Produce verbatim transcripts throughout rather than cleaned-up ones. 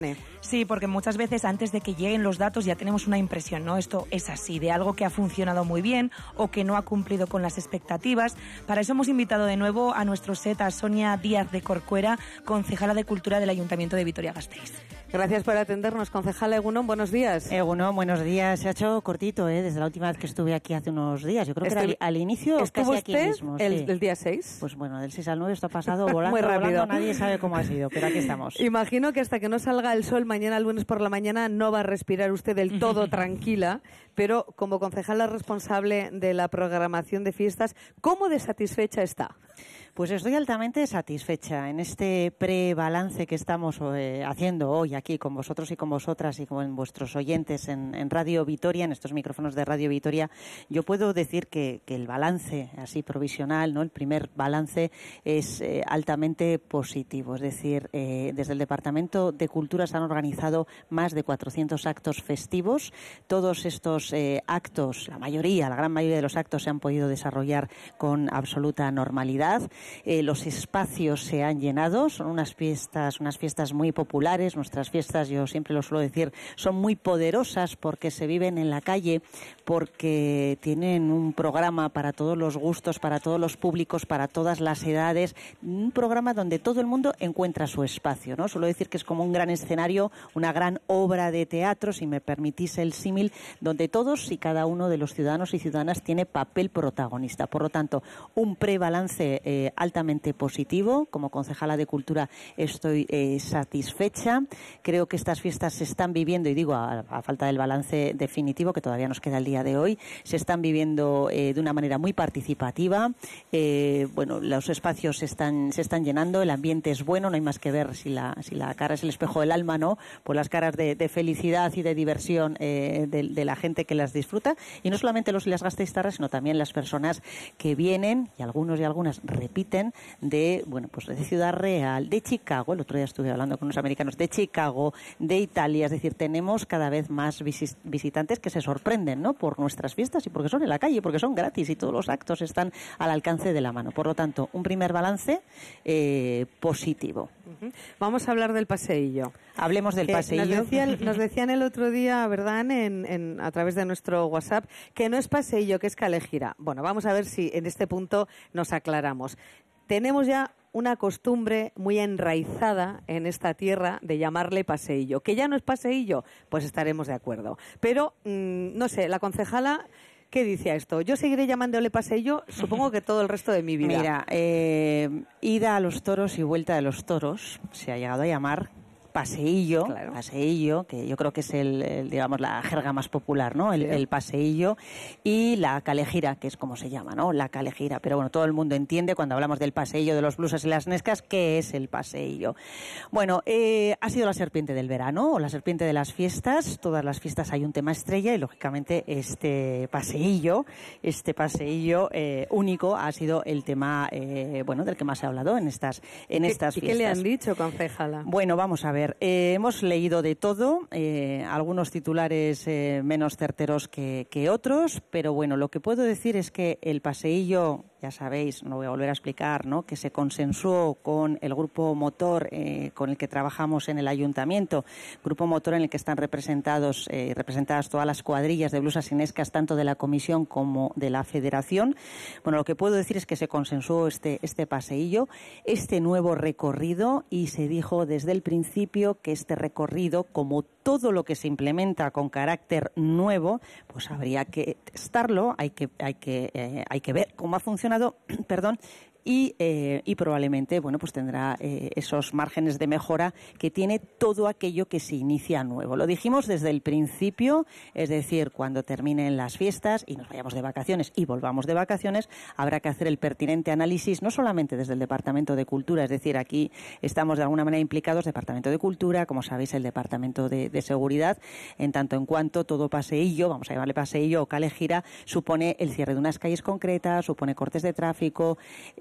Sí, porque muchas veces antes de que lleguen los datos ya tenemos una impresión, ¿no? Esto es así, de algo que ha funcionado muy bien o que no ha cumplido con las expectativas. Para eso hemos invitado de nuevo a nuestro set a Sonia Díaz de Corcuera, concejala de Cultura del Ayuntamiento de Vitoria-Gasteiz. Gracias por atendernos, concejala. Egunon, buenos días. Egunon, buenos días. Se ha hecho cortito, ¿eh? Desde la última vez que estuve aquí hace unos días. Yo creo que Estuve, era al, al inicio ¿Estuvo casi aquí usted mismo. el, Sí. el día seis? Pues bueno, del seis al nueve esto ha pasado volando, Muy rápido. volando, nadie sabe cómo ha sido, pero aquí estamos. Imagino que hasta que no salga el sol mañana, lunes por la mañana, no va a respirar usted del todo tranquila, pero como concejala responsable de la programación de fiestas, ¿cómo de satisfecha está? Pues estoy altamente satisfecha en este pre-balance que estamos eh, haciendo hoy aquí con vosotros y con vosotras y con vuestros oyentes en, en Radio Vitoria, en estos micrófonos de Radio Vitoria. Yo puedo decir que, que el balance así provisional, ¿no? El primer balance es eh, altamente positivo. Es decir, eh, desde el Departamento de Cultura se han organizado más de cuatrocientos actos festivos. Todos estos eh, actos, la mayoría, la gran mayoría de los actos se han podido desarrollar con absoluta normalidad. Eh, los espacios se han llenado, son unas fiestas, unas fiestas muy populares. Nuestras fiestas, yo siempre lo suelo decir, son muy poderosas porque se viven en la calle, porque tienen un programa para todos los gustos, para todos los públicos, para todas las edades, un programa donde todo el mundo encuentra su espacio, ¿no? Suelo decir que es como un gran escenario, una gran obra de teatro, si me permitís el símil, donde todos y cada uno de los ciudadanos y ciudadanas tiene papel protagonista. Por lo tanto, un prebalance eh, altamente positivo. Como concejala de Cultura estoy eh, satisfecha. Creo que estas fiestas se están viviendo, y digo a, a falta del balance definitivo, que todavía nos queda el día de hoy, se están viviendo eh, de una manera muy participativa. Eh, bueno, los espacios se están, se están llenando, el ambiente es bueno, no hay más que ver si la, si la cara es el espejo del alma, ¿no? Pues las caras de, de felicidad y de diversión eh, de, de la gente que las disfruta. Y no solamente los y las gasteiztarras, sino también las personas que vienen, y algunos y algunas repiten, de, bueno, pues de Ciudad Real, de Chicago. El otro día estuve hablando con unos americanos de Chicago, de Italia. Es decir, tenemos cada vez más visis, visitantes que se sorprenden, ¿no? Por nuestras fiestas y porque son en la calle, porque son gratis y todos los actos están al alcance de la mano. Por lo tanto, un primer balance eh, positivo. Uh-huh. Vamos a hablar del paseillo. Hablemos del que paseillo. Nos, decía, nos decían el otro día, ¿verdad?, en, en, a través de nuestro WhatsApp, que no es paseillo, que es calejira. Bueno, vamos a ver si en este punto nos aclaramos. Tenemos ya una costumbre muy enraizada en esta tierra de llamarle paseillo. ¿Que ya no es paseillo? Pues estaremos de acuerdo. Pero, mmm, no sé, la concejala, ¿qué dice a esto? Yo seguiré llamándole paseillo, supongo que todo el resto de mi vida. Mira, eh, ida a los toros y vuelta de los toros se ha llegado a llamar paseillo, claro. paseillo, que yo creo que es el, el, digamos, la jerga más popular, ¿no? El, sí. el paseillo, y la calejira, que es como se llama, ¿no? La calejira. Pero bueno, todo el mundo entiende cuando hablamos del paseillo, de los blusas y las nescas, ¿qué es el paseillo? Bueno, eh, ha sido la serpiente del verano, o la serpiente de las fiestas. Todas las fiestas hay un tema estrella, y lógicamente este paseillo, este paseillo eh, único ha sido el tema, eh, bueno, del que más se ha hablado en estas, en estas ¿Y fiestas. ¿Y qué le han dicho, concejala? Bueno, vamos a ver. Eh, hemos leído de todo, eh, algunos titulares eh, menos certeros que, que otros, pero bueno, lo que puedo decir es que el paseillo, ya sabéis, no lo voy a volver a explicar, ¿no?, que se consensuó con el grupo motor eh, con el que trabajamos en el ayuntamiento, grupo motor en el que están representados eh, representadas todas las cuadrillas de blusas y nescas, tanto de la comisión como de la federación. Bueno, lo que puedo decir es que se consensuó este, este paseillo, este nuevo recorrido, y se dijo desde el principio que este recorrido, como todo lo que se implementa con carácter nuevo, pues habría que testarlo, hay que, hay que, eh, hay que ver cómo ha funcionado, perdón, y, eh, y probablemente, bueno, pues tendrá eh, esos márgenes de mejora que tiene todo aquello que se inicia nuevo. Lo dijimos desde el principio, es decir, cuando terminen las fiestas y nos vayamos de vacaciones y volvamos de vacaciones, habrá que hacer el pertinente análisis, no solamente desde el Departamento de Cultura, es decir, aquí estamos de alguna manera implicados, Departamento de Cultura, como sabéis, el Departamento de, de Seguridad, en tanto en cuanto todo paseillo, vamos a llamarle paseillo o calejira, supone el cierre de unas calles concretas, supone cortes de tráfico, eh,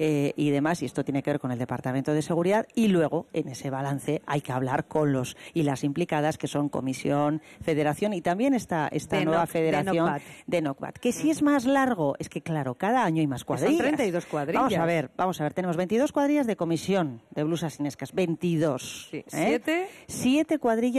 eh, y demás, y esto tiene que ver con el Departamento de Seguridad, y luego en ese balance hay que hablar con los y las implicadas, que son Comisión, Federación y también esta, esta de nueva no, federación de NOCBAT. Que si es más largo, es que claro, cada año hay más cuadrillas. Son treinta y dos cuadrillas. Vamos a ver, vamos a ver, tenemos veintidós cuadrillas de comisión de blusas inescas, veintidós. Sí. ¿eh? ¿Siete? Siete cuadrillas